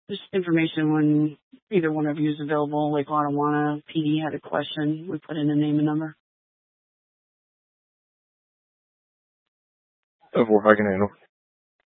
just information when either one of you is available. Like Lottawanna PD had a question. We put in a name and number. Of what I can handle.